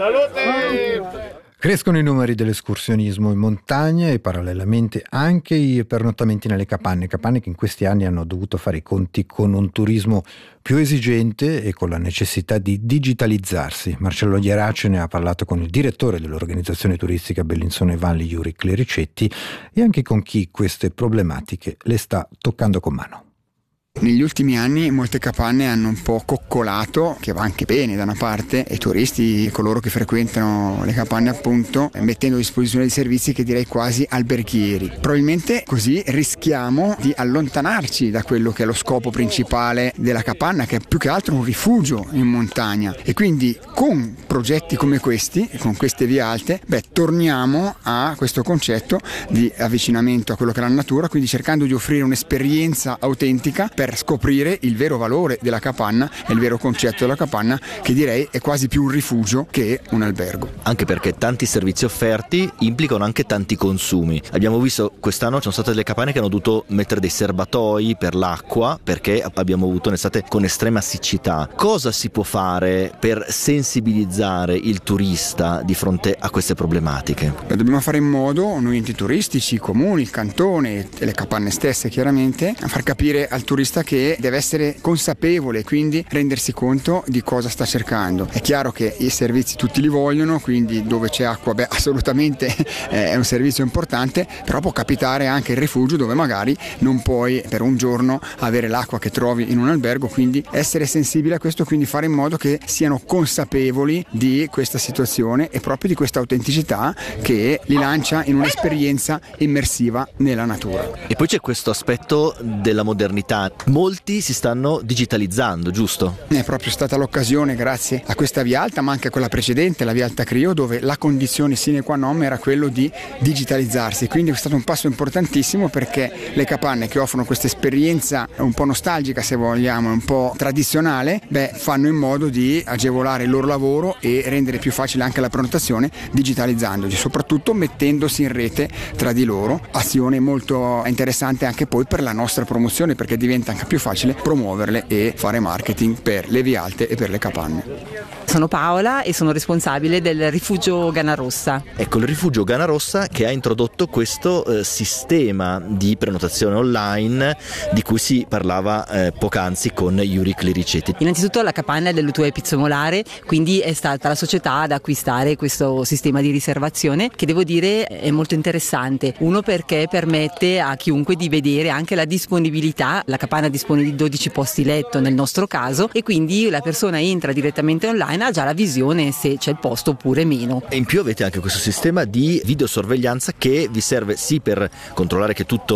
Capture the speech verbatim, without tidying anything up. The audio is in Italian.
Salute! Crescono i numeri dell'escursionismo in montagna e parallelamente anche i pernottamenti nelle capanne, capanne che in questi anni hanno dovuto fare i conti con un turismo più esigente e con la necessità di digitalizzarsi. Marcello Ierace ne ha parlato con il direttore dell'organizzazione turistica Bellinzone Valli, Juri Clericetti, e anche con chi queste problematiche le sta toccando con mano. Negli ultimi anni molte capanne hanno un po' coccolato, che va anche bene da una parte, e i turisti, coloro che frequentano le capanne appunto, mettendo a disposizione dei servizi che direi quasi alberghieri. Probabilmente così rischiamo di allontanarci da quello che è lo scopo principale della capanna, che è più che altro un rifugio in montagna, e quindi con progetti come questi, con queste vie alte, beh, torniamo a questo concetto di avvicinamento a quello che è la natura, quindi cercando di offrire un'esperienza autentica per scoprire il vero valore della capanna e il vero concetto della capanna, che direi è quasi più un rifugio che un albergo. Anche perché tanti servizi offerti implicano anche tanti consumi. Abbiamo visto quest'anno ci sono state delle capanne che hanno dovuto mettere dei serbatoi per l'acqua perché abbiamo avuto un'estate con estrema siccità. Cosa si può fare per sensibilizzare il turista di fronte a queste problematiche? Beh, dobbiamo fare in modo, noi enti turistici, i comuni, il cantone e le capanne stesse chiaramente, a far capire al turista che deve essere consapevole e quindi rendersi conto di cosa sta cercando. È chiaro che i servizi tutti li vogliono, quindi dove c'è acqua, beh, assolutamente è un servizio importante, però può capitare anche il rifugio dove magari non puoi per un giorno avere l'acqua che trovi in un albergo, quindi essere sensibile a questo, quindi fare in modo che siano consapevoli di questa situazione e proprio di questa autenticità che li lancia in un'esperienza immersiva nella natura. E poi c'è questo aspetto della modernità. Molti si stanno digitalizzando, giusto? È proprio stata l'occasione, grazie a questa via alta, ma anche a quella precedente, la via alta Crio, dove la condizione sine qua non era quello di digitalizzarsi. Quindi è stato un passo importantissimo, perché le capanne che offrono questa esperienza un po' nostalgica, se vogliamo, un po' tradizionale, beh, fanno in modo di agevolare il loro lavoro e rendere più facile anche la prenotazione digitalizzandoci, soprattutto mettendosi in rete tra di loro. Azione molto interessante anche poi per la nostra promozione, perché diventa anche più facile promuoverle e fare marketing per le vie alte e per le capanne. Sono Paola e sono responsabile del rifugio Gana Rossa. Ecco, il rifugio Gana Rossa che ha introdotto questo eh, sistema di prenotazione online di cui si parlava eh, poc'anzi con Juri Clericetti. Innanzitutto la capanna è dell'U T U E Pizzomolare, quindi è stata la società ad acquistare questo sistema di riservazione, che devo dire è molto interessante. Uno, perché permette a chiunque di vedere anche la disponibilità. La capanna dispone di dodici posti letto nel nostro caso, e quindi la persona entra direttamente online, ha già la visione se c'è il posto oppure meno. E in più avete anche questo sistema di videosorveglianza che vi serve sì per controllare che tutto